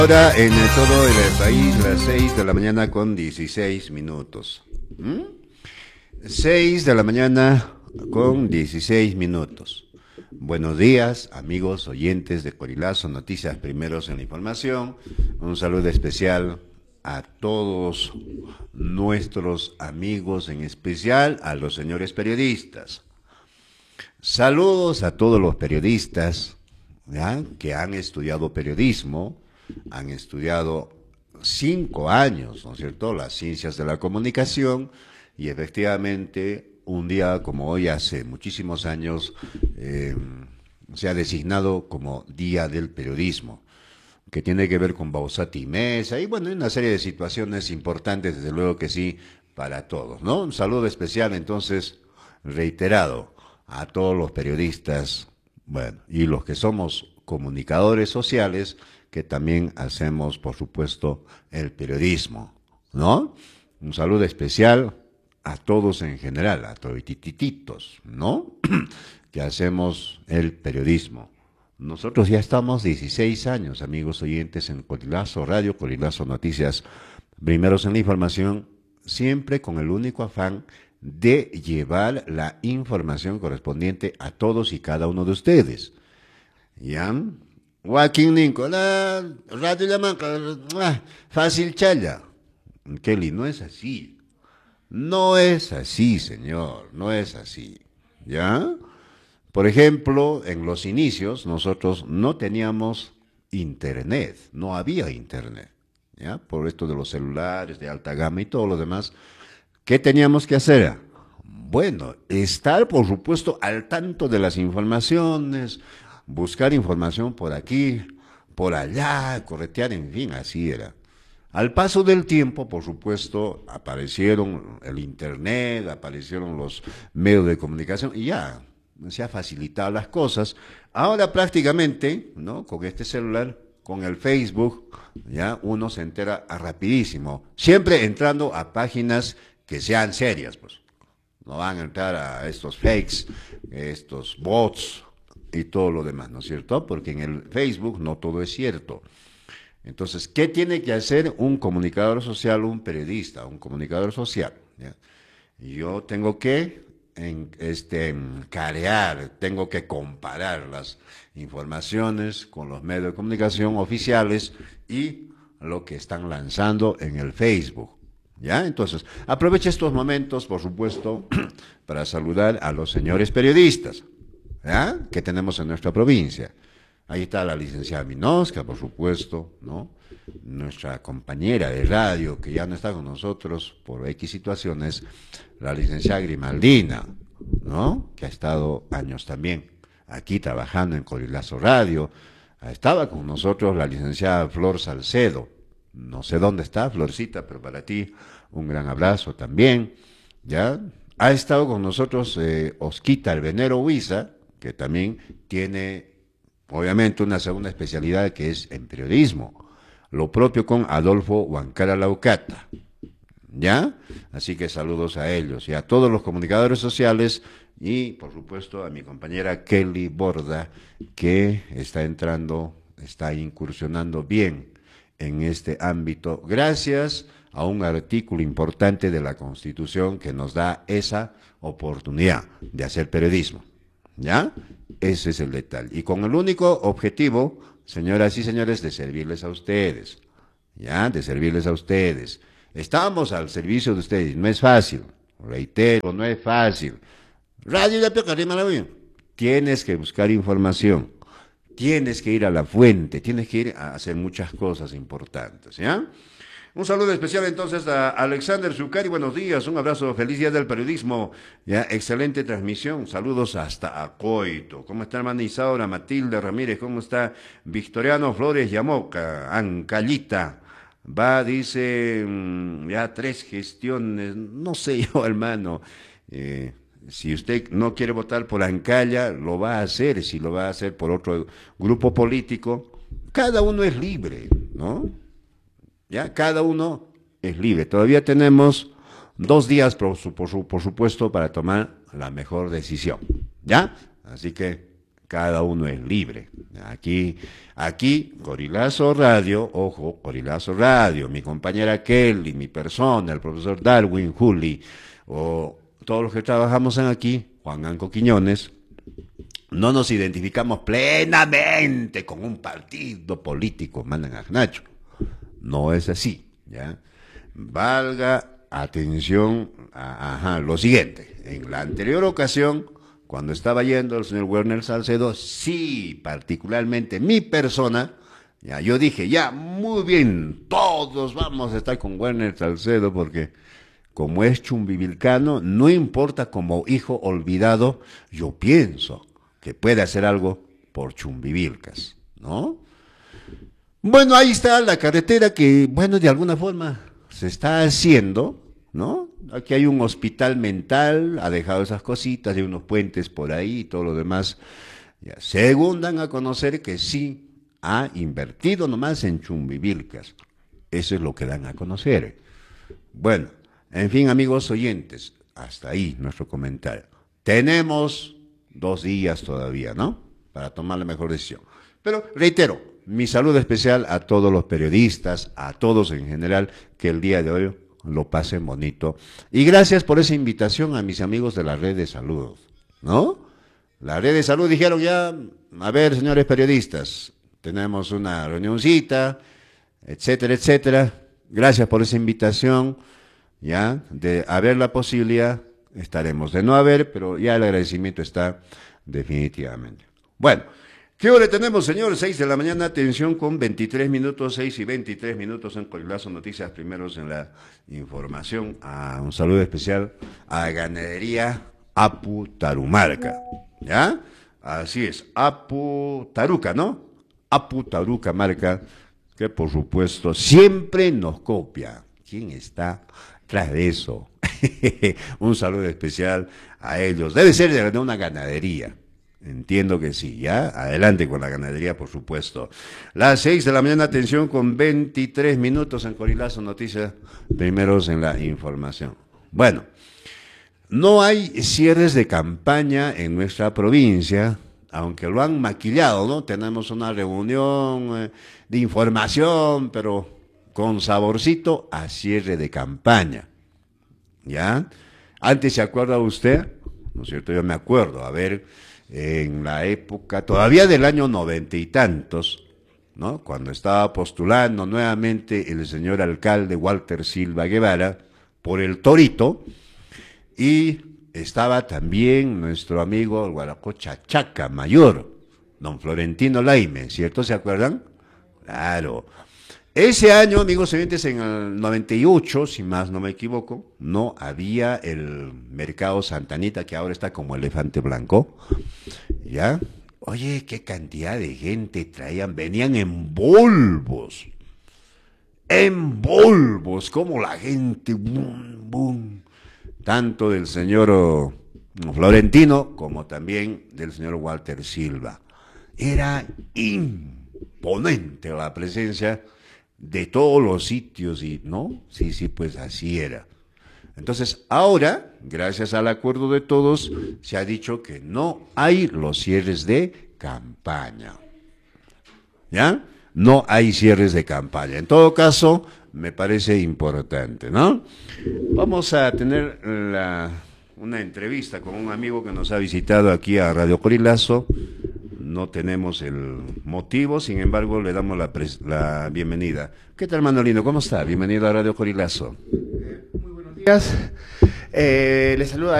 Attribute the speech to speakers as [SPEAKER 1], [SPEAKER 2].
[SPEAKER 1] Ahora en todo el país, las 6 de la mañana con 16 minutos. 6 de la mañana con 16 minutos. Buenos días, amigos oyentes de Corilazo Noticias Primeros en la Información. Un saludo especial a todos nuestros amigos, en especial a los señores periodistas. Saludos a todos los periodistas, ¿ya?, que han estudiado periodismo, han estudiado 5 años, ¿no es cierto?, las ciencias de la comunicación, y efectivamente un día como hoy, hace muchísimos años, se ha designado como Día del Periodismo, que tiene que ver con Bausati Mesa, y bueno, hay una serie de situaciones importantes, desde luego que sí, para todos, ¿no? Un saludo especial entonces, reiterado, a todos los periodistas, bueno, y los que somos comunicadores sociales, que también hacemos, por supuesto, el periodismo, ¿no? Un saludo especial a todos en general, a toditititos, ¿no?, que hacemos el periodismo. Nosotros ya estamos 16 años, amigos oyentes, en Corilazo Radio, Corilazo Noticias, primeros en la información, siempre con el único afán de llevar la información correspondiente a todos y cada uno de ustedes. ¿Ya? Joaquín Nicolás, Radio Yamanca, fácil challa. Kelly, no es así. No es así, señor, no es así. ¿Ya? Por ejemplo, en los inicios nosotros no teníamos internet, no había internet, ¿ya?, por esto de los celulares de alta gama y todo lo demás. ¿Qué teníamos que hacer? Bueno, estar, por supuesto, al tanto de las informaciones, buscar información por aquí, por allá, corretear, en fin, así era. Al paso del tiempo, por supuesto, aparecieron el internet, aparecieron los medios de comunicación y ya se ha facilitado las cosas. Ahora prácticamente, ¿no?, con este celular, con el Facebook, ya uno se entera rapidísimo, siempre entrando a páginas que sean serias, pues. No van a entrar a estos fakes, estos bots y todo lo demás, ¿no es cierto? Porque en el Facebook no todo es cierto. Entonces, ¿qué tiene que hacer un comunicador social, un periodista, un comunicador social? ¿Ya? Yo tengo que carear, tengo que comparar las informaciones con los medios de comunicación oficiales y lo que están lanzando en el Facebook. ¿Ya? Entonces, aproveche estos momentos, por supuesto, para saludar a los señores periodistas, ¿ya?, que tenemos en nuestra provincia. Ahí está la licenciada Minosca, por supuesto, ¿no?, nuestra compañera de radio, que ya no está con nosotros por X situaciones, la licenciada Grimaldina, ¿no?, que ha estado años también aquí trabajando en Corilazo Radio. Estaba con nosotros la licenciada Flor Salcedo. No sé dónde está, Florcita, pero para ti un gran abrazo también, ¿ya? Ha estado con nosotros Osquita Albenero Huiza, que también tiene, obviamente, una segunda especialidad que es en periodismo. Lo propio con Adolfo Huancara Laucata, ¿ya? Así que saludos a ellos y a todos los comunicadores sociales y, por supuesto, a mi compañera Kelly Borda, que está entrando, está incursionando bien en este ámbito, gracias a un artículo importante de la Constitución que nos da esa oportunidad de hacer periodismo, ¿ya? Ese es el detalle. Y con el único objetivo, señoras y señores, de servirles a ustedes, ¿ya? De servirles a ustedes. Estamos al servicio de ustedes, no es fácil, reitero, no es fácil. Radio de Pecarima, tienes que buscar información. Tienes que ir a la fuente, tienes que ir a hacer muchas cosas importantes, ¿ya? Un saludo especial entonces a Alexander Zucari, buenos días, un abrazo, feliz día del periodismo, ya, excelente transmisión, saludos hasta Acoito. ¿Cómo está hermana Isaura, Matilde Ramírez? ¿Cómo está Victoriano Flores Yamoca, Ancallita? Va, dice, ya 3 gestiones, no sé yo, hermano, si usted no quiere votar por Ancalla, lo va a hacer. Si lo va a hacer por otro grupo político, cada uno es libre, ¿no? Ya, cada uno es libre. Todavía tenemos 2 días, por supuesto, para tomar la mejor decisión, ¿ya? Así que cada uno es libre. Aquí, Corilazo Radio, ojo, Corilazo Radio, mi compañera Kelly, mi persona, el profesor Darwin, Juli, o todos los que trabajamos aquí, Juan Anco Quiñones, no nos identificamos plenamente con un partido político, mandan a Nacho. No es así, ¿ya? Valga atención a lo siguiente. En la anterior ocasión, cuando estaba yendo el señor Werner Salcedo, sí, particularmente mi persona, ya, yo dije, ya, muy bien, todos vamos a estar con Werner Salcedo, porque como es chumbivilcano, no importa, como hijo olvidado, yo pienso que puede hacer algo por Chumbivilcas, ¿no? Bueno, ahí está la carretera que, bueno, de alguna forma se está haciendo, ¿no? Aquí hay un hospital mental, ha dejado esas cositas, hay unos puentes por ahí y todo lo demás. Ya, según dan a conocer que sí ha invertido nomás en Chumbivilcas. Eso es lo que dan a conocer. Bueno, en fin, amigos oyentes, hasta ahí nuestro comentario. Tenemos 2 días todavía, ¿no? Para tomar la mejor decisión. Pero reitero, mi saludo especial a todos los periodistas, a todos en general, que el día de hoy lo pasen bonito. Y gracias por esa invitación a mis amigos de la red de salud, ¿no? La red de salud dijeron ya, a ver, señores periodistas, tenemos una reunioncita, etcétera, etcétera. Gracias por esa invitación, ya, de haber la posibilidad, estaremos. De no haber, pero ya el agradecimiento está definitivamente. Bueno, ¿qué hora tenemos, señor? 6 de la mañana, atención con 23 minutos, 6 y 23 minutos en Corilazo Noticias, primeros en la información. Un saludo especial a Ganadería Apu Tarumarca, ¿ya? Así es, Apu Taruca, ¿no? Apu Taruca Marca, que por supuesto siempre nos copia. ¿Quién está tras de eso? Un saludo especial a ellos. Debe ser de una ganadería. Entiendo que sí, ¿ya? Adelante con la ganadería, por supuesto. Las 6 de la mañana, atención, con 23 minutos en Corilazo Noticias, primeros en la información. Bueno, no hay cierres de campaña en nuestra provincia, aunque lo han maquillado, ¿no? Tenemos una reunión de información, pero con saborcito a cierre de campaña, ¿ya? Antes, ¿se acuerda usted? ¿No es cierto? Yo me acuerdo, a ver, en la época, todavía del año 90 y tantos, ¿no? Cuando estaba postulando nuevamente el señor alcalde Walter Silva Guevara por el Torito, y estaba también nuestro amigo el Guaracocha Chaca Mayor, don Florentino Laime, ¿cierto? ¿Se acuerdan? Claro. Ese año, amigos oyentes, en el 98, si más no me equivoco, no había el mercado Santa Anita, que ahora está como elefante blanco, ¿ya? Oye, qué cantidad de gente traían, venían en polvos, como la gente, boom, boom, tanto del señor Florentino como también del señor Walter Silva. Era imponente la presencia de todos los sitios, y ¿no? Sí, pues así era. Entonces, ahora, gracias al acuerdo de todos, se ha dicho que no hay los cierres de campaña, ¿ya? No hay cierres de campaña. En todo caso, me parece importante, ¿no? Vamos a tener una entrevista con un amigo que nos ha visitado aquí a Radio Corilazo. No tenemos el motivo, sin embargo, le damos la bienvenida. ¿Qué tal, Manolino? ¿Cómo está? Bienvenido a Radio Corilazo.
[SPEAKER 2] Muy buenos días. Les saluda